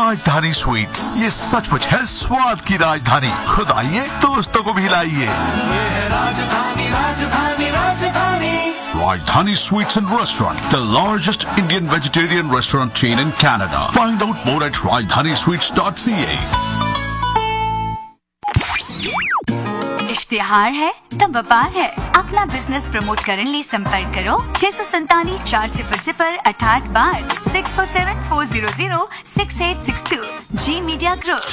राजधानी स्वीट्स, ये सचमुच है स्वाद की राजधानी। खुद आइए, दोस्तों को भी लाइए। राजधानी राजधानी राजधानी Rajdhani Sweets and Restaurant, the largest Indian vegetarian restaurant chain in Canada. Find out more at rajdhanisweets.ca. इश्तिहार है तो व्यापार है। अपना बिजनेस प्रमोट करने लिए संपर्क करो 647 400 68 बार 647 400 6862 जी मीडिया ग्रुप।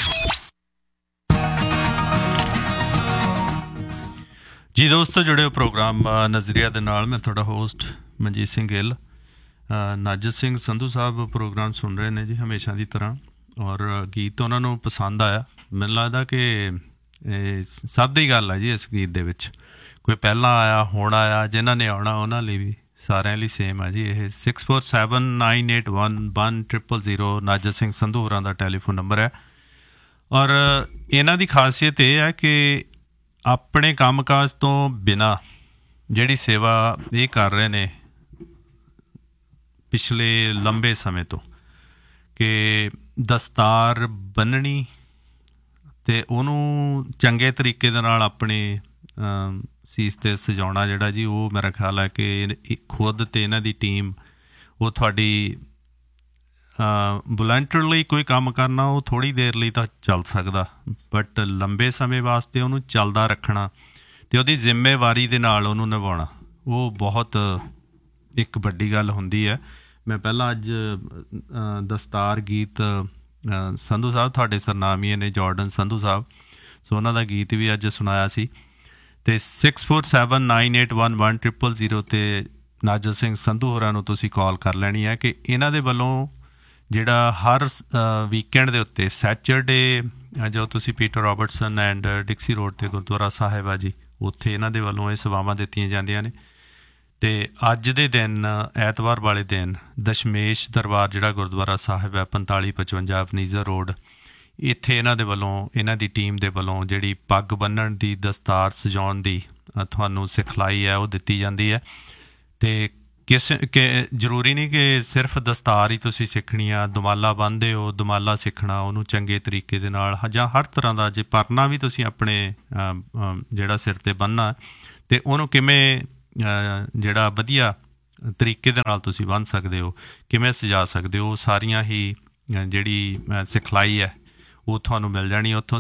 जी दोस्तों, जुड़े हो प्रोग्राम नज़रिया ਦੇ ਨਾਲ। मैं ਤੁਹਾਡਾ ਹੋਸਟ ਮਨਜੀਤ ਸਿੰਘ ਗਿੱਲ। ਨਾਜਰ ਸਿੰਘ ਸੰਧੂ ਸਾਹਿਬ ਪ੍ਰੋਗਰਾਮ ਸੁਣ ਰਹੇ ਨੇ ਜੀ ਹਮੇਸ਼ਾ ਦੀ ਤਰ੍ਹਾਂ, ਔਰ ਗੀਤ ਉਹਨਾਂ ਨੂੰ ਪਸੰਦ ਆਇਆ। ਮੈਨੂੰ ਲੱਗਦਾ ਕਿ ਸਭ ਦੀ ਗੱਲ ਹੈ ਜੀ ਇਸ ਗੀਤ ਦੇ ਵਿੱਚ। ਕੋਈ ਪਹਿਲਾਂ ਆਇਆ, ਹੁਣ ਆਇਆ, ਜਿਨ੍ਹਾਂ ਨੇ ਆਉਣਾ ਉਹਨਾਂ ਲਈ ਵੀ ਸਾਰਿਆਂ ਲਈ ਸੇਮ ਹੈ ਜੀ। ਇਹ 6479811000 ਨਾਜਰ ਸਿੰਘ ਸੰਧੂ ਹੋਰਾਂ ਦਾ ਟੈਲੀਫੋਨ ਨੰਬਰ ਹੈ। ਔਰ ਇਹਨਾਂ ਦੀ ਖਾਸੀਅਤ ਇਹ ਹੈ ਕਿ ਆਪਣੇ ਕੰਮਕਾਜ ਤੋਂ ਬਿਨਾਂ ਜਿਹੜੀ ਸੇਵਾ ਇਹ ਕਰ ਰਹੇ ਨੇ ਪਿਛਲੇ ਲੰਬੇ ਸਮੇਂ ਤੋਂ, ਕਿ ਦਸਤਾਰ ਬੰਨ੍ਹਣੀ ਅਤੇ ਉਹਨੂੰ ਚੰਗੇ ਤਰੀਕੇ ਦੇ ਨਾਲ ਆਪਣੇ ਸੀਸ 'ਤੇ ਸਜਾਉਣਾ ਜਿਹੜਾ ਜੀ, ਉਹ ਮੇਰਾ ਖਿਆਲ ਹੈ ਕਿ ਖੁਦ ਅਤੇ ਇਹਨਾਂ ਦੀ ਟੀਮ, ਉਹ ਤੁਹਾਡੀ ਵਲੰਟਰਲੀ ਕੋਈ ਕੰਮ ਕਰਨਾ ਉਹ ਥੋੜ੍ਹੀ ਦੇਰ ਲਈ ਤਾਂ ਚੱਲ ਸਕਦਾ, ਬਟ ਲੰਬੇ ਸਮੇਂ ਵਾਸਤੇ ਉਹਨੂੰ ਚੱਲਦਾ ਰੱਖਣਾ ਅਤੇ ਉਹਦੀ ਜ਼ਿੰਮੇਵਾਰੀ ਦੇ ਨਾਲ ਉਹਨੂੰ ਨਿਭਾਉਣਾ, ਉਹ ਬਹੁਤ ਇੱਕ ਵੱਡੀ ਗੱਲ ਹੁੰਦੀ ਹੈ। ਮੈਂ ਪਹਿਲਾਂ ਅੱਜ ਦਸਤਾਰ ਗੀਤ ਸੰਧੂ ਸਾਹਿਬ ਤੁਹਾਡੇ ਸਰਨਾਮੀਏ ਨੇ, ਜਾਰਡਨ ਸੰਧੂ ਸਾਹਿਬ, ਸੋ ਉਹਨਾਂ ਦਾ ਗੀਤ ਵੀ ਅੱਜ ਸੁਣਾਇਆ ਸੀ। ਅਤੇ 6479811000 'ਤੇ ਨਾਜਰ ਸਿੰਘ ਸੰਧੂ ਹੋਰਾਂ ਨੂੰ ਤੁਸੀਂ ਕਾਲ ਕਰ ਲੈਣੀ ਹੈ ਕਿ ਇਹਨਾਂ ਦੇ ਵੱਲੋਂ ਜਿਹੜਾ ਹਰ ਵੀਕਐਂਡ ਦੇ ਉੱਤੇ ਸੈਚਰਡੇ, ਜੋ ਤੁਸੀਂ ਪੀਟਰ ਰੋਬਰਟਸਨ ਐਂਡ ਡਿਕਸੀ ਰੋਡ 'ਤੇ ਗੁਰਦੁਆਰਾ ਸਾਹਿਬ ਆ ਜੀ, ਉੱਥੇ ਇਹਨਾਂ ਦੇ ਵੱਲੋਂ ਇਹ ਸੇਵਾਵਾਂ ਦਿੱਤੀਆਂ ਜਾਂਦੀਆਂ ਨੇ। ਅਤੇ ਅੱਜ ਦੇ ਦਿਨ, ਐਤਵਾਰ ਵਾਲੇ ਦਿਨ, ਦਸ਼ਮੇਸ਼ ਦਰਬਾਰ ਜਿਹੜਾ ਗੁਰਦੁਆਰਾ ਸਾਹਿਬ ਹੈ 4555 ਫਨੀਜ਼ਰ ਰੋਡ, ਇੱਥੇ ਇਹਨਾਂ ਦੇ ਵੱਲੋਂ, ਇਹਨਾਂ ਦੀ ਟੀਮ ਦੇ ਵੱਲੋਂ ਜਿਹੜੀ ਪੱਗ ਬੰਨ੍ਹਣ ਦੀ, ਦਸਤਾਰ ਸਜਾਉਣ ਦੀ ਤੁਹਾਨੂੰ ਸਿਖਲਾਈ ਹੈ ਉਹ ਦਿੱਤੀ ਜਾਂਦੀ ਹੈ। ਅਤੇ ਜ਼ਰੂਰੀ ਨਹੀਂ ਕਿ ਸਿਰਫ ਦਸਤਾਰ ਹੀ ਤੁਸੀਂ ਸਿੱਖਣੀ ਆ, ਦੁਮਾਲਾ ਬੰਨ੍ਹਦੇ ਹੋ, ਦੁਮਾਲਾ ਸਿੱਖਣਾ, ਉਹਨੂੰ ਚੰਗੇ ਤਰੀਕੇ ਦੇ ਨਾਲ, ਜਾਂ ਹਰ ਤਰ੍ਹਾਂ ਦਾ, ਜੇ ਪਰਨਾ ਵੀ ਤੁਸੀਂ ਆਪਣੇ ਜਿਹੜਾ ਸਿਰ 'ਤੇ ਬੰਨ੍ਹਣਾ ਅਤੇ ਉਹਨੂੰ ਕਿਵੇਂ ਜਿਹੜਾ ਵਧੀਆ ਤਰੀਕੇ ਦੇ ਨਾਲ ਤੁਸੀਂ ਬੰਨ੍ਹ ਸਕਦੇ ਹੋ, ਕਿਵੇਂ ਸਜਾ ਸਕਦੇ ਹੋ, ਉਹ ਸਾਰੀਆਂ ਹੀ ਜਿਹੜੀ ਸਿਖਲਾਈ ਹੈ ਉਹ ਤੁਹਾਨੂੰ ਮਿਲ ਜਾਣੀ ਉੱਥੋਂ।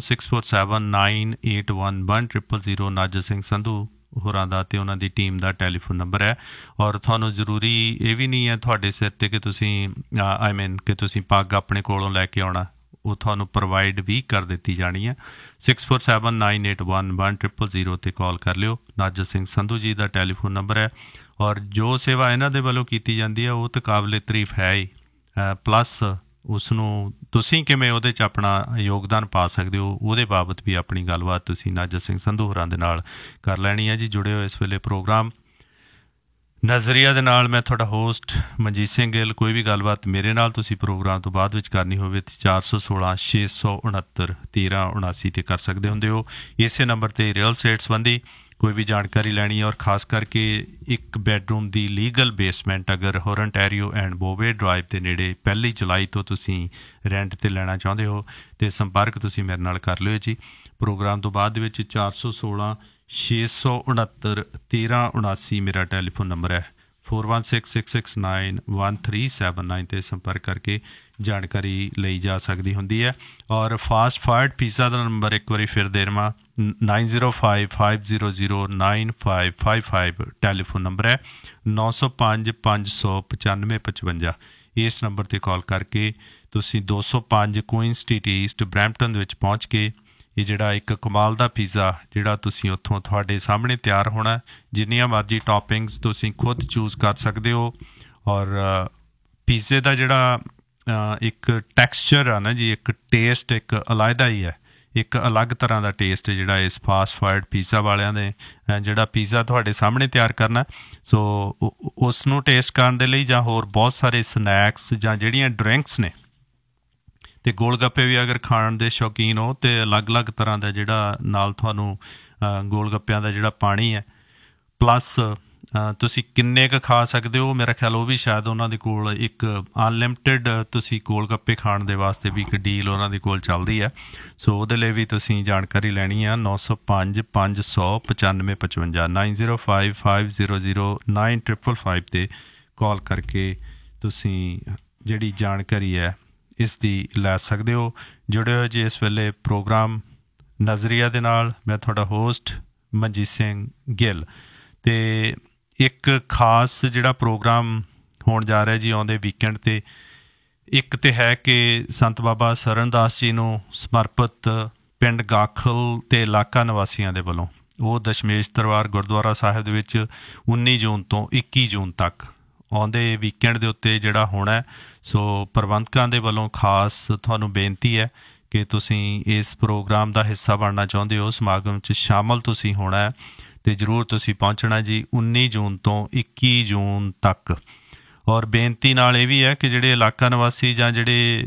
6479811000 ਨਾਜਰ ਸਿੰਘ ਸੰਧੂ ਹੋਰਾਂ ਦਾ ਅਤੇ ਉਹਨਾਂ ਦੀ ਟੀਮ ਦਾ ਟੈਲੀਫੋਨ ਨੰਬਰ ਹੈ। ਔਰ ਤੁਹਾਨੂੰ ਜ਼ਰੂਰੀ ਇਹ ਵੀ ਨਹੀਂ ਹੈ ਤੁਹਾਡੇ ਸਿਰ 'ਤੇ ਕਿ ਤੁਸੀਂ ਕਿ ਤੁਸੀਂ ਪੱਗ ਆਪਣੇ ਕੋਲੋਂ ਲੈ ਕੇ ਆਉਣਾ, ਉਹ ਤੁਹਾਨੂੰ ਪ੍ਰੋਵਾਈਡ ਵੀ ਕਰ ਦਿੱਤੀ ਜਾਣੀ ਹੈ। 6479811000 'ਤੇ ਕਾਲ ਕਰ ਲਿਓ। ਨਾਜਰ ਸਿੰਘ ਸੰਧੂ ਜੀ ਦਾ ਟੈਲੀਫੋਨ ਨੰਬਰ ਹੈ। ਔਰ ਜੋ ਸੇਵਾ ਇਹਨਾਂ ਦੇ ਵੱਲੋਂ ਕੀਤੀ ਜਾਂਦੀ ਹੈ ਉਹ ਤਾਂ ਕਾਬਲੇ ਤਾਰੀਫ ਹੈ ਹੀ, ਪਲੱਸ ਉਸਨੂੰ ਤੁਸੀਂ ਕਿਵੇਂ ਉਹਦੇ 'ਚ ਆਪਣਾ ਯੋਗਦਾਨ ਪਾ ਸਕਦੇ ਹੋ, ਉਹਦੇ ਬਾਬਤ ਵੀ ਆਪਣੀ ਗੱਲਬਾਤ ਤੁਸੀਂ ਨਾਜਰ ਸਿੰਘ ਸੰਧੂ ਹੋਰਾਂ ਦੇ ਨਾਲ ਕਰ ਲੈਣੀ ਹੈ ਜੀ। ਜੁੜੇ ਹੋ ਇਸ ਵੇਲੇ ਪ੍ਰੋਗਰਾਮ ਨਜ਼ਰੀਆ ਦੇ ਨਾਲ। ਮੈਂ ਤੁਹਾਡਾ ਹੋਸਟ ਮਨਜੀਤ ਸਿੰਘ ਗਿੱਲ। ਕੋਈ ਵੀ ਗੱਲਬਾਤ ਮੇਰੇ ਨਾਲ ਤੁਸੀਂ ਪ੍ਰੋਗਰਾਮ ਤੋਂ ਬਾਅਦ ਵਿੱਚ ਕਰਨੀ ਹੋਵੇ ਤਾਂ 416-669-1379 'ਤੇ ਕਰ ਸਕਦੇ ਹੁੰਦੇ ਹੋ। ਇਸੇ ਨੰਬਰ 'ਤੇ ਰੀਅਲ ਸਟੇਟ ਸੰਬੰਧੀ ਕੋਈ ਵੀ ਜਾਣਕਾਰੀ ਲੈਣੀ ਹੈ, ਔਰ ਖਾਸ ਕਰਕੇ ਇੱਕ ਬੈਡਰੂਮ ਦੀ ਲੀਗਲ ਬੇਸਮੈਂਟ ਅਗਰ ਹੋਰਨਟੈਰੀਓ ਐਂਡ ਬੋਵੇ ਡਰਾਈਵ ਦੇ ਨੇੜੇ 1 ਜੁਲਾਈ ਤੋਂ ਤੁਸੀਂ ਰੈਂਟ 'ਤੇ ਲੈਣਾ ਚਾਹੁੰਦੇ ਹੋ ਅਤੇ ਸੰਪਰਕ ਤੁਸੀਂ ਮੇਰੇ ਨਾਲ ਕਰ ਲਿਓ ਜੀ। ਪ੍ਰੋਗਰਾਮ ਤੋਂ ਬਾਅਦ ਦੇ ਵਿੱਚ 416-669-1379 ਮੇਰਾ ਟੈਲੀਫੋਨ ਨੰਬਰ ਹੈ। 4166691379 'ਤੇ ਸੰਪਰਕ ਕਰਕੇ ਜਾਣਕਾਰੀ ਲਈ ਜਾ ਸਕਦੀ ਹੁੰਦੀ ਹੈ। ਔਰ ਫਾਸਟ ਫਾਸਟ ਪੀਜ਼ਾ ਦਾ ਨੰਬਰ ਇੱਕ ਵਾਰੀ ਫਿਰ ਦੇ ਦੇਵਾਂ, 9055009555 ਟੈਲੀਫੋਨ ਨੰਬਰ ਹੈ। 9055009555 ਇਸ ਨੰਬਰ 'ਤੇ ਕਾਲ ਕਰਕੇ ਤੁਸੀਂ 205 ਕੁਈਨ ਸਟਰੀਟ ਈਸਟ ਬਰੈਂਪਟਨ ਦੇ ਵਿੱਚ ਪਹੁੰਚ ਕੇ ਇਹ ਜਿਹੜਾ ਇੱਕ ਕਮਾਲ ਦਾ ਪੀਜ਼ਾ ਜਿਹੜਾ ਤੁਸੀਂ ਉੱਥੋਂ ਤੁਹਾਡੇ ਸਾਹਮਣੇ ਤਿਆਰ ਹੋਣਾ, ਜਿੰਨੀਆਂ ਮਰਜ਼ੀ ਟੌਪਿੰਗਸ ਤੁਸੀਂ ਖੁਦ ਚੂਜ਼ ਕਰ ਸਕਦੇ ਹੋ। ਔਰ ਪੀਜ਼ੇ ਦਾ ਜਿਹੜਾ ਇੱਕ ਟੈਕਸਚਰ ਆ ਨਾ ਜੀ, ਇੱਕ ਟੇਸਟ ਇੱਕ ਅਲਾਇਦਾ ਹੀ ਹੈ, ਇੱਕ ਅਲੱਗ ਤਰ੍ਹਾਂ ਦਾ ਟੇਸਟ ਜਿਹੜਾ ਇਸ ਫਾਸਟ ਫੂਡ ਪੀਜ਼ਾ ਵਾਲਿਆਂ ਨੇ ਜਿਹੜਾ ਪੀਜ਼ਾ ਤੁਹਾਡੇ ਸਾਹਮਣੇ ਤਿਆਰ ਕਰਨਾ, ਸੋ ਉਸ ਨੂੰ ਟੇਸਟ ਕਰਨ ਦੇ ਲਈ, ਜਾਂ ਹੋਰ ਬਹੁਤ ਸਾਰੇ ਸਨੈਕਸ ਜਾਂ ਜਿਹੜੀਆਂ ਡਰਿੰਕਸ ਨੇ, ਅਤੇ ਗੋਲ ਗੱਪੇ ਵੀ ਅਗਰ ਖਾਣ ਦੇ ਸ਼ੌਕੀਨ ਹੋ ਅਤੇ ਅਲੱਗ-ਅਲੱਗ ਤਰ੍ਹਾਂ ਦਾ ਜਿਹੜਾ ਨਾਲ ਤੁਹਾਨੂੰ ਗੋਲ ਗੱਪਿਆਂ ਦਾ ਜਿਹੜਾ ਪਾਣੀ ਹੈ, ਪਲੱਸ ਤੁਸੀਂ ਕਿੰਨੇ ਕੁ ਖਾ ਸਕਦੇ ਹੋ, ਮੇਰਾ ਖਿਆਲ ਉਹ ਵੀ ਸ਼ਾਇਦ ਉਹਨਾਂ ਦੇ ਕੋਲ ਇੱਕ ਅਨਲਿਮਟਿਡ ਤੁਸੀਂ ਗੋਲ ਗੱਪੇ ਖਾਣ ਦੇ ਵਾਸਤੇ ਵੀ ਇੱਕ ਡੀਲ ਉਹਨਾਂ ਦੇ ਕੋਲ ਚੱਲਦੀ ਹੈ। ਸੋ ਉਹਦੇ ਲਈ ਵੀ ਤੁਸੀਂ ਜਾਣਕਾਰੀ ਲੈਣੀ ਆ 905 500 9555 905 500 9555 'ਤੇ ਕਾਲ ਕਰਕੇ ਤੁਸੀਂ ਜਿਹੜੀ ਜਾਣਕਾਰੀ ਹੈ ਇਸ ਦੀ ਲੈ ਸਕਦੇ ਹੋ। ਜੁੜੇ ਹੋ ਜੀ ਇਸ ਵੇਲੇ ਪ੍ਰੋਗਰਾਮ ਨਜ਼ਰੀਆ ਦੇ ਨਾਲ। ਮੈਂ ਤੁਹਾਡਾ ਹੋਸਟ ਮਨਜੀਤ ਸਿੰਘ ਗਿੱਲ। ਅਤੇ ਇੱਕ ਖਾਸ ਜਿਹੜਾ ਪ੍ਰੋਗਰਾਮ ਹੋਣ ਜਾ ਰਿਹਾ ਜੀ ਆਉਂਦੇ ਵੀਕਐਂਡ 'ਤੇ, ਇੱਕ ਤਾਂ ਹੈ ਕਿ ਸੰਤ ਬਾਬਾ ਸਰਨਦਾਸ ਜੀ ਨੂੰ ਸਮਰਪਿਤ ਪਿੰਡ ਗਾਖਲ ਅਤੇ ਇਲਾਕਾ ਨਿਵਾਸੀਆਂ ਦੇ ਵੱਲੋਂ ਉਹ ਦਸ਼ਮੇਸ਼ ਦਰਬਾਰ ਗੁਰਦੁਆਰਾ ਸਾਹਿਬ ਦੇ ਵਿੱਚ 19 ਜੂਨ ਤੋਂ 21 ਜੂਨ ਤੱਕ ਆਉਂਦੇ ਵੀਕਐਂਡ ਦੇ ਉੱਤੇ ਜਿਹੜਾ ਹੋਣਾ। ਸੋ ਪ੍ਰਬੰਧਕਾਂ ਦੇ ਵੱਲੋਂ ਖਾਸ ਤੁਹਾਨੂੰ ਬੇਨਤੀ ਹੈ ਕਿ ਤੁਸੀਂ ਇਸ ਪ੍ਰੋਗਰਾਮ ਦਾ ਹਿੱਸਾ ਬਣਨਾ ਚਾਹੁੰਦੇ ਹੋ, ਸਮਾਗਮ 'ਚ ਸ਼ਾਮਲ ਤੁਸੀਂ ਹੋਣਾ ਅਤੇ ਜ਼ਰੂਰ ਤੁਸੀਂ ਪਹੁੰਚਣਾ ਜੀ 19 ਜੂਨ ਤੋਂ 21 ਜੂਨ ਤੱਕ। ਔਰ ਬੇਨਤੀ ਨਾਲ ਇਹ ਵੀ ਹੈ ਕਿ ਜਿਹੜੇ ਇਲਾਕਾ ਨਿਵਾਸੀ ਜਾਂ ਜਿਹੜੇ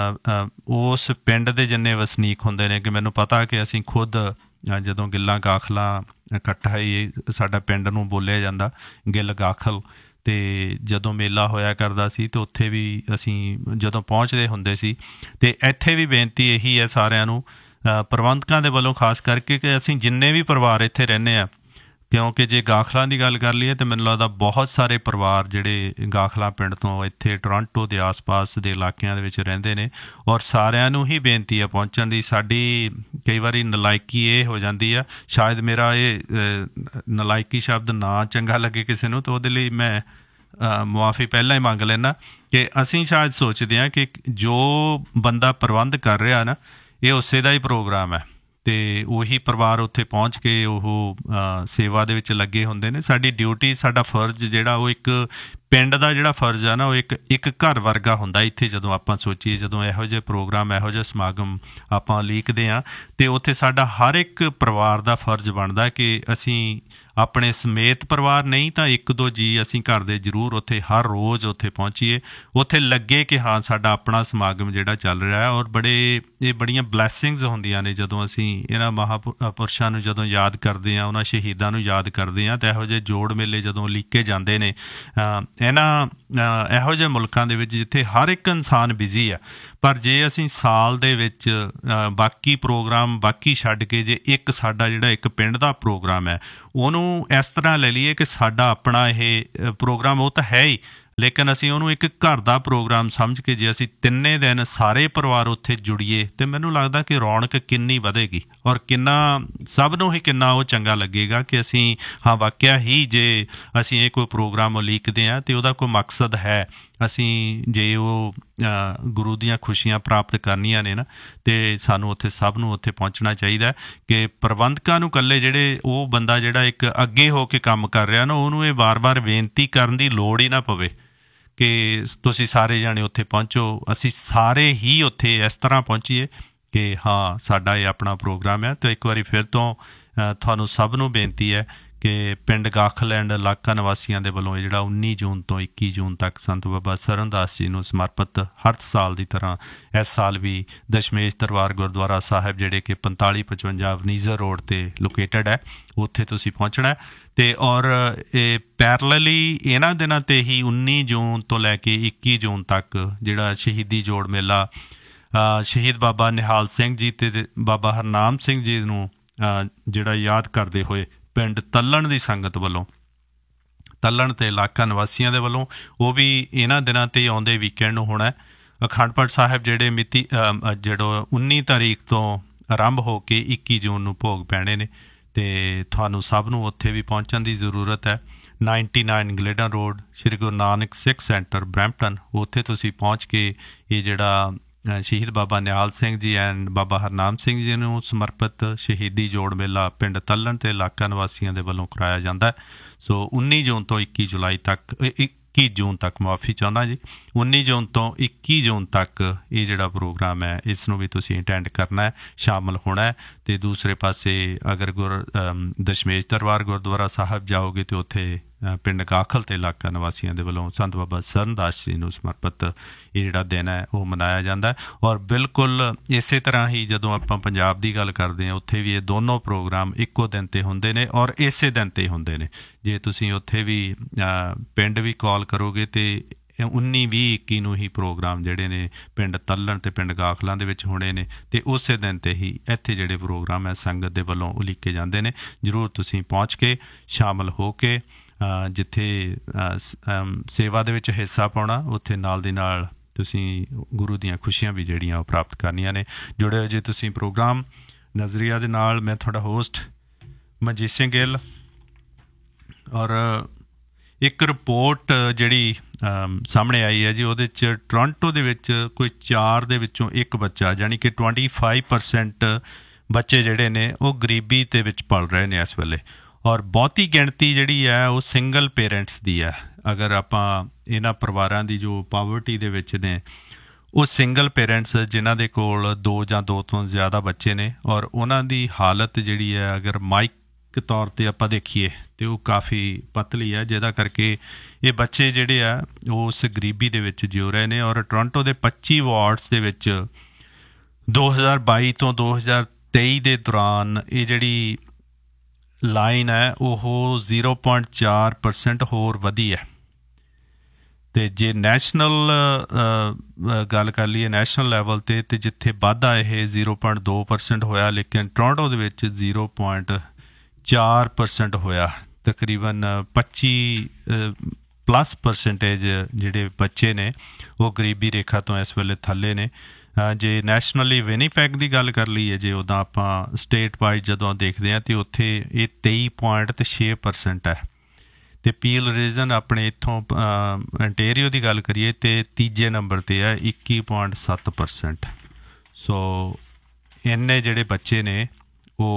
ਉਸ ਪਿੰਡ ਦੇ ਜਿੰਨੇ ਵਸਨੀਕ ਹੁੰਦੇ ਨੇ, ਕਿ ਮੈਨੂੰ ਪਤਾ ਕਿ ਅਸੀਂ ਖੁਦ ਜਦੋਂ ਗਿੱਲਾਂ ਗਾਖਲਾਂ ਇਕੱਠਾ ਹੀ ਸਾਡਾ ਪਿੰਡ ਨੂੰ ਬੋਲਿਆ ਜਾਂਦਾ ਗਿੱਲ ਗਾਖਲ, ਅਤੇ ਜਦੋਂ ਮੇਲਾ ਹੋਇਆ ਕਰਦਾ ਸੀ ਅਤੇ ਉੱਥੇ ਵੀ ਅਸੀਂ ਜਦੋਂ ਪਹੁੰਚਦੇ ਹੁੰਦੇ ਸੀ। ਅਤੇ ਇੱਥੇ ਵੀ ਬੇਨਤੀ ਇਹੀ ਹੈ ਸਾਰਿਆਂ ਨੂੰ, ਪ੍ਰਬੰਧਕਾਂ ਦੇ ਵੱਲੋਂ ਖਾਸ ਕਰਕੇ, ਕਿ ਅਸੀਂ ਜਿੰਨੇ ਵੀ ਪਰਿਵਾਰ ਇੱਥੇ ਰਹਿੰਦੇ ਹਾਂ, ਕਿਉਂਕਿ ਜੇ ਗਾਖਲਾਂ ਦੀ ਗੱਲ ਕਰ ਲਈਏ ਤਾਂ ਮੈਨੂੰ ਲੱਗਦਾ ਬਹੁਤ ਸਾਰੇ ਪਰਿਵਾਰ ਜਿਹੜੇ ਗਾਖਲਾਂ ਪਿੰਡ ਤੋਂ ਇੱਥੇ ਟੋਰਾਂਟੋ ਦੇ ਆਸ-ਪਾਸ ਦੇ ਇਲਾਕਿਆਂ ਦੇ ਵਿੱਚ ਰਹਿੰਦੇ ਨੇ, ਔਰ ਸਾਰਿਆਂ ਨੂੰ ਹੀ ਬੇਨਤੀ ਹੈ ਪਹੁੰਚਣ ਦੀ। ਸਾਡੀ ਕਈ ਵਾਰੀ ਨਲਾਇਕੀ ਇਹ ਹੋ ਜਾਂਦੀ ਆ, ਸ਼ਾਇਦ ਮੇਰਾ ਇਹ ਨਲਾਇਕੀ ਸ਼ਬਦ ਨਾ ਚੰਗਾ ਲੱਗੇ ਕਿਸੇ ਨੂੰ, ਤਾਂ ਉਹਦੇ ਲਈ ਮੈਂ ਮੁਆਫੀ ਪਹਿਲਾਂ ਹੀ ਮੰਗ ਲੈਂਦਾ ਕਿ ਅਸੀਂ ਸ਼ਾਇਦ ਸੋਚਦੇ ਹਾਂ ਕਿ ਜੋ ਬੰਦਾ ਪ੍ਰਬੰਧ ਕਰ ਰਿਹਾ ਨਾ, ਇਹ ਉਸੇ ਦਾ ਹੀ ਪ੍ਰੋਗਰਾਮ ਹੈ ਅਤੇ ਉਹੀ ਪਰਿਵਾਰ ਉੱਥੇ ਪਹੁੰਚ ਕੇ ਉਹ ਸੇਵਾ ਦੇ ਵਿੱਚ ਲੱਗੇ ਹੁੰਦੇ ਨੇ। ਸਾਡੀ ਡਿਊਟੀ, ਸਾਡਾ ਫਰਜ਼ ਜਿਹੜਾ ਉਹ ਇੱਕ ਪਿੰਡ ਦਾ ਜਿਹੜਾ ਫਰਜ਼ ਆ ਨਾ, ਉਹ ਇੱਕ ਘਰ ਵਰਗਾ ਹੁੰਦਾ ਇੱਥੇ। ਜਦੋਂ ਆਪਾਂ ਸੋਚੀਏ, ਜਦੋਂ ਇਹੋ ਜਿਹੇ ਪ੍ਰੋਗਰਾਮ, ਇਹੋ ਜਿਹੇ ਸਮਾਗਮ ਆਪਾਂ ਉਲੀਕਦੇ ਹਾਂ, ਅਤੇ ਉੱਥੇ ਸਾਡਾ ਹਰ ਇੱਕ ਪਰਿਵਾਰ ਦਾ ਫਰਜ਼ ਬਣਦਾ ਕਿ ਅਸੀਂ ਆਪਣੇ ਸਮੇਤ ਪਰਿਵਾਰ ਨਹੀਂ ਤਾਂ ਇੱਕ ਦੋ ਜੀ ਅਸੀਂ ਘਰ ਦੇ ਜ਼ਰੂਰ ਉੱਥੇ ਹਰ ਰੋਜ਼ ਉੱਥੇ ਪਹੁੰਚੀਏ, ਉੱਥੇ ਲੱਗੇ ਕਿ ਹਾਂ ਸਾਡਾ ਆਪਣਾ ਸਮਾਗਮ ਜਿਹੜਾ ਚੱਲ ਰਿਹਾ ਹੈ। ਔਰ ਇਹ ਬੜੀਆਂ ਬਲੈਸਿੰਗਸ ਹੁੰਦੀਆਂ ਨੇ ਜਦੋਂ ਅਸੀਂ ਇਹਨਾਂ ਮਹਾਂਪੁਰਸ਼ਾਂ ਨੂੰ ਜਦੋਂ ਯਾਦ ਕਰਦੇ ਹਾਂ, ਉਹਨਾਂ ਸ਼ਹੀਦਾਂ ਨੂੰ ਯਾਦ ਕਰਦੇ ਹਾਂ, ਤਾਂ ਇਹੋ ਜਿਹੇ ਜੋੜ ਮੇਲੇ ਜਦੋਂ ਉਲੀਕੇ ਜਾਂਦੇ ਨੇ ਇਹੋ ਜਿਹੇ ਮੁਲਕਾਂ ਦੇ ਵਿੱਚ ਜਿੱਥੇ ਹਰ ਇੱਕ ਇਨਸਾਨ ਬਿਜ਼ੀ ਆ, ਪਰ ਜੇ ਅਸੀਂ ਸਾਲ ਦੇ ਵਿੱਚ ਬਾਕੀ ਪ੍ਰੋਗਰਾਮ ਬਾਕੀ ਛੱਡ ਕੇ ਜੇ ਇੱਕ ਸਾਡਾ ਜਿਹੜਾ ਇੱਕ ਪਿੰਡ ਦਾ ਪ੍ਰੋਗਰਾਮ ਹੈ, ਉਹਨੂੰ ਇਸ ਤਰ੍ਹਾਂ ਲੈ ਲਈਏ ਕਿ ਸਾਡਾ ਆਪਣਾ ਇਹ ਪ੍ਰੋਗਰਾਮ ਉਹ ਤਾਂ ਹੈ ਹੀ, ਲੇਕਿਨ ਅਸੀਂ ਉਹਨੂੰ ਇੱਕ ਘਰ ਦਾ ਪ੍ਰੋਗਰਾਮ ਸਮਝ ਕੇ ਜੇ ਅਸੀਂ ਤਿੰਨੇ ਦਿਨ ਸਾਰੇ ਪਰਿਵਾਰ ਉੱਥੇ ਜੁੜੀਏ, ਅਤੇ ਮੈਨੂੰ ਲੱਗਦਾ ਕਿ ਰੌਣਕ ਕਿੰਨੀ ਵਧੇਗੀ ਔਰ ਕਿੰਨਾ ਸਭ ਨੂੰ ਹੀ ਕਿੰਨਾ ਉਹ ਚੰਗਾ ਲੱਗੇਗਾ ਕਿ ਅਸੀਂ ਹਾਂ ਵਾਕਿਆ ਹੀ ਜੇ ਅਸੀਂ ਇਹ ਕੋਈ ਪ੍ਰੋਗਰਾਮ ਉਲੀਕਦੇ ਹਾਂ ਅਤੇ ਉਹਦਾ ਕੋਈ ਮਕਸਦ ਹੈ, ਅਸੀਂ ਜੇ ਉਹ ਗੁਰੂ ਦੀਆਂ ਖੁਸ਼ੀਆਂ ਪ੍ਰਾਪਤ ਕਰਨੀਆਂ ਨੇ ਨਾ, ਅਤੇ ਸਾਨੂੰ ਉੱਥੇ ਸਭ ਨੂੰ ਉੱਥੇ ਪਹੁੰਚਣਾ ਚਾਹੀਦਾ। ਕਿ ਪ੍ਰਬੰਧਕਾਂ ਨੂੰ ਇਕੱਲੇ ਜਿਹੜੇ ਉਹ ਬੰਦਾ ਜਿਹੜਾ ਇੱਕ ਅੱਗੇ ਹੋ ਕੇ ਕੰਮ ਕਰ ਰਿਹਾ ਨਾ, ਉਹਨੂੰ ਇਹ ਵਾਰ-ਵਾਰ ਬੇਨਤੀ ਕਰਨ ਦੀ ਲੋੜ ਹੀ ਨਾ ਪਵੇ ਕਿ ਤੁਸੀਂ ਸਾਰੇ ਜਾਣੇ ਉੱਥੇ ਪਹੁੰਚੋ। ਅਸੀਂ ਸਾਰੇ ਹੀ ਉੱਥੇ ਇਸ ਤਰ੍ਹਾਂ ਪਹੁੰਚੀਏ ਕਿ ਹਾਂ ਸਾਡਾ ਇਹ ਆਪਣਾ ਪ੍ਰੋਗਰਾਮ ਹੈ। ਅਤੇ ਇੱਕ ਵਾਰੀ ਫਿਰ ਤੋਂ ਤੁਹਾਨੂੰ ਸਭ ਨੂੰ ਬੇਨਤੀ ਹੈ ਕਿ ਪਿੰਡ ਗਾਖਲ ਐਂਡ ਇਲਾਕਾ ਨਿਵਾਸੀਆਂ ਦੇ ਵੱਲੋਂ ਇਹ ਜਿਹੜਾ 19 ਜੂਨ ਤੋਂ 21 ਜੂਨ ਤੱਕ ਸੰਤ ਬਾਬਾ ਸਰਨਦਾਸ ਜੀ ਨੂੰ ਸਮਰਪਿਤ ਹਰ ਸਾਲ ਦੀ ਤਰ੍ਹਾਂ ਇਸ ਸਾਲ ਵੀ ਦਸ਼ਮੇਸ਼ ਦਰਬਾਰ ਗੁਰਦੁਆਰਾ ਸਾਹਿਬ ਜਿਹੜੇ ਕਿ 4555 ਵਨੀਜ਼ਰ ਰੋਡ 'ਤੇ ਲੋਕੇਟਡ ਹੈ, ਉੱਥੇ ਤੁਸੀਂ ਪਹੁੰਚਣਾ। ਅਤੇ ਔਰ ਇਹ ਪੈਰਲਲੀ ਇਹਨਾਂ ਦਿਨਾਂ 'ਤੇ ਹੀ 19 ਜੂਨ ਤੋਂ ਲੈ ਕੇ 21 ਜੂਨ ਤੱਕ ਜਿਹੜਾ ਸ਼ਹੀਦੀ ਜੋੜ ਮੇਲਾ ਸ਼ਹੀਦ ਬਾਬਾ ਨਿਹਾਲ ਸਿੰਘ ਜੀ ਅਤੇ ਬਾਬਾ ਹਰਨਾਮ ਸਿੰਘ ਜੀ ਨੂੰ ਜਿਹੜਾ ਯਾਦ ਕਰਦੇ ਹੋਏ ਪਿੰਡ ਤੱਲਣ ਦੀ ਸੰਗਤ ਵੱਲੋਂ, ਤੱਲਣ ਅਤੇ ਇਲਾਕਾ ਨਿਵਾਸੀਆਂ ਦੇ ਵੱਲੋਂ, ਉਹ ਵੀ ਇਹਨਾਂ ਦਿਨਾਂ 'ਤੇ ਆਉਂਦੇ ਵੀਕਐਂਡ ਨੂੰ ਹੋਣਾ। ਅਖੰਡ ਪਾਠ ਸਾਹਿਬ ਜਿਹੜੇ ਜਿਹੜਾ 19 ਤਾਰੀਖ ਤੋਂ ਆਰੰਭ ਹੋ ਕੇ 21 ਜੂਨ ਨੂੰ ਭੋਗ ਪੈਣੇ ਨੇ, ਅਤੇ ਤੁਹਾਨੂੰ ਸਭ ਨੂੰ ਉੱਥੇ ਵੀ ਪਹੁੰਚਣ ਦੀ ਜ਼ਰੂਰਤ ਹੈ। 99 ਗਲੇਡਨ ਰੋਡ, ਸ਼੍ਰੀ ਗੁਰੂ ਨਾਨਕ ਸਿੱਖ ਸੈਂਟਰ, ਬਰੈਂਪਟਨ, ਉੱਥੇ ਤੁਸੀਂ ਪਹੁੰਚ ਕੇ ਇਹ ਜਿਹੜਾ ਸ਼ਹੀਦ ਬਾਬਾ ਨਿਹਾਲ ਸਿੰਘ ਜੀ ਐਂਡ ਬਾਬਾ ਹਰਨਾਮ ਸਿੰਘ ਜੀ ਨੂੰ ਸਮਰਪਿਤ ਸ਼ਹੀਦੀ ਜੋੜ ਮੇਲਾ ਪਿੰਡ ਤੱਲਣ ਅਤੇ ਇਲਾਕਾ ਨਿਵਾਸੀਆਂ ਦੇ ਵੱਲੋਂ ਕਰਾਇਆ ਜਾਂਦਾ। ਸੋ 19 ਜੂਨ ਤੋਂ 21 ਜੁਲਾਈ ਤੱਕ 21 ਜੂਨ ਤੱਕ ਮੁਆਫੀ ਚਾਹੁੰਦਾ ਜੀ, 19 ਜੂਨ ਤੋਂ 21 ਜੂਨ ਤੱਕ ਇਹ ਜਿਹੜਾ ਪ੍ਰੋਗਰਾਮ ਹੈ ਇਸ ਨੂੰ ਵੀ ਤੁਸੀਂ ਅਟੈਂਡ ਕਰਨਾ ਹੈ, ਸ਼ਾਮਲ ਹੋਣਾ ਹੈ। ਅਤੇ ਦੂਸਰੇ ਪਾਸੇ ਅਗਰ ਦਸ਼ਮੇਸ਼ ਦਰਬਾਰ ਗੁਰਦੁਆਰਾ ਸਾਹਿਬ ਜਾਓਗੇ ਤਾਂ ਉੱਥੇ ਪਿੰਡ ਗਾਖਲ ਤੇ ਇਲਾਕਾ ਨਿਵਾਸੀਆਂ ਦੇ ਵੱਲੋਂ ਸੰਤ ਬਾਬਾ ਸਰਨਦਾਸ ਜੀ ਨੂੰ ਸਮਰਪਿਤ ਇਹ ਜਿਹੜਾ ਦਿਨ ਹੈ ਉਹ ਮਨਾਇਆ ਜਾਂਦਾ ਹੈ। ਔਰ ਬਿਲਕੁਲ ਇਸੇ ਤਰ੍ਹਾਂ ਹੀ ਜਦੋਂ ਆਪਾਂ ਪੰਜਾਬ ਦੀ ਗੱਲ ਕਰਦੇ ਹਾਂ ਉੱਥੇ ਵੀ ਇਹ ਦੋਨੋਂ ਪ੍ਰੋਗਰਾਮ ਇੱਕੋ ਦਿਨ 'ਤੇ ਹੁੰਦੇ ਨੇ ਔਰ ਇਸੇ ਦਿਨ 'ਤੇ ਹੁੰਦੇ ਨੇ। ਜੇ ਤੁਸੀਂ ਉੱਥੇ ਵੀ ਪਿੰਡ ਵੀ ਕਾਲ ਕਰੋਗੇ ਤਾਂ 19, 20, 21 ਨੂੰ ਹੀ ਪ੍ਰੋਗਰਾਮ ਜਿਹੜੇ ਨੇ ਪਿੰਡ ਤੱਲਣ ਅਤੇ ਪਿੰਡ ਗਾਖਲਾਂ ਦੇ ਵਿੱਚ ਹੋਣੇ ਨੇ ਅਤੇ ਉਸੇ ਦਿਨ 'ਤੇ ਹੀ ਇੱਥੇ ਜਿਹੜੇ ਪ੍ਰੋਗਰਾਮ ਹੈ ਸੰਗਤ ਦੇ ਵੱਲੋਂ ਉਲੀਕੇ ਜਾਂਦੇ ਨੇ। ਜ਼ਰੂਰ ਤੁਸੀਂ ਪਹੁੰਚ ਕੇ ਸ਼ਾਮਲ ਹੋ ਕੇ ਜਿੱਥੇ ਸੇਵਾ ਦੇ ਵਿੱਚ ਹਿੱਸਾ ਪਾਉਣਾ ਉੱਥੇ ਨਾਲ ਦੀ ਨਾਲ ਤੁਸੀਂ ਗੁਰੂ ਦੀਆਂ ਖੁਸ਼ੀਆਂ ਵੀ ਜਿਹੜੀਆਂ ਉਹ ਪ੍ਰਾਪਤ ਕਰਨੀਆਂ ਨੇ। ਜੁੜੇ ਹੋ ਜੇ ਤੁਸੀਂ ਪ੍ਰੋਗਰਾਮ ਨਜ਼ਰੀਆ ਦੇ ਨਾਲ। ਮੈਂ ਤੁਹਾਡਾ ਹੋਸਟ ਮਨਜੀਤ ਸਿੰਘ ਗਿੱਲ। ਔਰ ਇੱਕ ਰਿਪੋਰਟ ਜਿਹੜੀ ਸਾਹਮਣੇ ਆਈ ਹੈ ਜੀ ਉਹਦੇ 'ਚ ਟੋਰਾਂਟੋ ਦੇ ਵਿੱਚ ਕੋਈ 4 ਦੇ ਵਿੱਚੋਂ 1 ਬੱਚਾ ਯਾਨੀ ਕਿ 25% ਬੱਚੇ ਜਿਹੜੇ ਨੇ ਉਹ ਗਰੀਬੀ ਦੇ ਵਿੱਚ ਪਲ ਰਹੇ ਨੇ ਇਸ ਵੇਲੇ। ਔਰ ਬਹੁਤੀ ਗਿਣਤੀ ਜਿਹੜੀ ਹੈ ਉਹ ਸਿੰਗਲ ਪੇਰੈਂਟਸ ਦੀ ਹੈ। ਅਗਰ ਆਪਾਂ ਇਹਨਾਂ ਪਰਿਵਾਰਾਂ ਦੀ ਜੋ ਪਾਵਰਟੀ ਦੇ ਵਿੱਚ ਨੇ ਉਹ ਸਿੰਗਲ ਪੇਰੈਂਟਸ ਜਿਨ੍ਹਾਂ ਦੇ ਕੋਲ 2 ਜਾਂ 2 ਤੋਂ ਜ਼ਿਆਦਾ ਬੱਚੇ ਨੇ ਔਰ ਉਹਨਾਂ ਦੀ ਹਾਲਤ ਜਿਹੜੀ ਹੈ ਅਗਰ ਮਾਈਕ ਤੌਰ 'ਤੇ ਆਪਾਂ ਦੇਖੀਏ ਤਾਂ ਉਹ ਕਾਫੀ ਪਤਲੀ ਹੈ, ਜਿਹਦਾ ਕਰਕੇ ਇਹ ਬੱਚੇ ਜਿਹੜੇ ਆ ਉਹ ਉਸ ਗਰੀਬੀ ਦੇ ਵਿੱਚ ਜਿਉ ਰਹੇ ਨੇ। ਔਰ ਟੋਰਾਂਟੋ ਦੇ 25 ਵਾਰਡਸ ਦੇ ਵਿੱਚ 2022 ਤੋਂ 2023 ਦੇ ਦੌਰਾਨ ਇਹ ਜਿਹੜੀ ਲਾਈਨ ਹੈ ਉਹ 0.4% ਹੋਰ ਵਧੀ ਹੈ। ਅਤੇ ਜੇ ਨੈਸ਼ਨਲ ਗੱਲ ਕਰ ਲਈਏ ਨੈਸ਼ਨਲ ਲੈਵਲ 'ਤੇ ਜਿੱਥੇ ਵਾਧਾ ਇਹ 0.2% ਹੋਇਆ, ਲੇਕਿਨ ਟੋਰਾਂਟੋ ਦੇ ਵਿੱਚ 0.4% ਹੋਇਆ। ਤਕਰੀਬਨ 25+ ਜਿਹੜੇ ਬੱਚੇ ਨੇ ਉਹ ਗਰੀਬੀ ਰੇਖਾ ਤੋਂ ਇਸ ਵੇਲੇ ਥੱਲੇ ਨੇ। ਜੇ ਨੈਸ਼ਨਲੀ ਵਿਨੀਪੈਗ ਦੀ ਗੱਲ ਕਰ ਲਈਏ ਜੇ ਉੱਦਾਂ ਆਪਾਂ ਸਟੇਟ ਵਾਈਜ਼ ਜਦੋਂ ਦੇਖਦੇ ਹਾਂ ਤਾਂ ਉੱਥੇ ਇਹ 23.6% ਹੈ। ਅਤੇ ਪੀਲ ਰੀਜਨ ਆਪਣੇ ਇੱਥੋਂ ਅੰਟੇਰੀਓ ਦੀ ਗੱਲ ਕਰੀਏ ਤਾਂ ਤੀਜੇ ਨੰਬਰ 'ਤੇ ਹੈ 21.7%। ਸੋ ਇੰਨੇ ਜਿਹੜੇ ਬੱਚੇ ਨੇ ਉਹ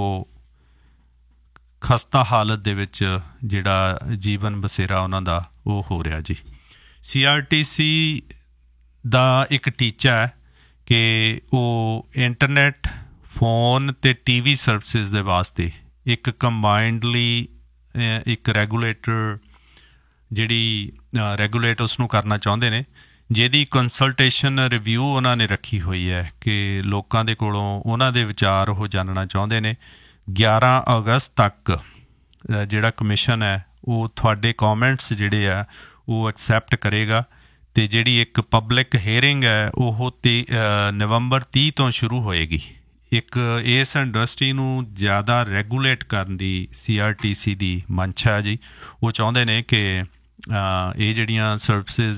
ਖਸਤਾ ਹਾਲਤ ਦੇ ਵਿੱਚ ਜਿਹੜਾ ਜੀਵਨ ਬਸੇਰਾ ਉਹਨਾਂ ਦਾ ਉਹ ਹੋ ਰਿਹਾ ਜੀ। CRTC ਦਾ ਇੱਕ ਟੀਚਾ ਹੈ ਕਿ ਉਹ ਇੰਟਰਨੈਟ, ਫੋਨ ਅਤੇ TV ਸਰਵਿਸਿਜ਼ ਦੇ ਵਾਸਤੇ ਇੱਕ ਕੰਬਾਈਨਡਲੀ ਇੱਕ ਰੈਗੂਲੇਟ ਉਸ ਨੂੰ ਕਰਨਾ ਚਾਹੁੰਦੇ ਨੇ, ਜਿਹਦੀ ਕੰਸਲਟੇਸ਼ਨ ਰਿਵਿਊ ਉਹਨਾਂ ਨੇ ਰੱਖੀ ਹੋਈ ਹੈ ਕਿ ਲੋਕਾਂ ਦੇ ਕੋਲੋਂ ਉਹਨਾਂ ਦੇ ਵਿਚਾਰ ਉਹ ਜਾਣਨਾ ਚਾਹੁੰਦੇ ਨੇ। 11 ਅਗਸਤ ਤੱਕ ਜਿਹੜਾ ਕਮਿਸ਼ਨ ਹੈ ਉਹ ਤੁਹਾਡੇ ਕੌਮੈਂਟਸ ਜਿਹੜੇ ਆ ਉਹ ਐਕਸੈਪਟ ਕਰੇਗਾ। ਅਤੇ ਜਿਹੜੀ ਇੱਕ ਪਬਲਿਕ ਹੀਅਰਿੰਗ ਹੈ ਉਹ ਨਵੰਬਰ 30 ਤੋਂ ਸ਼ੁਰੂ ਹੋਏਗੀ। ਇੱਕ ਇਸ ਇੰਡਸਟਰੀ ਨੂੰ ਜ਼ਿਆਦਾ ਰੈਗੂਲੇਟ ਕਰਨ ਦੀ CRTC ਦੀ ਮੰਸ਼ਾ ਹੈ ਜੀ। ਉਹ ਚਾਹੁੰਦੇ ਨੇ ਕਿ ਇਹ ਜਿਹੜੀਆਂ ਸਰਵਿਸਿਜ਼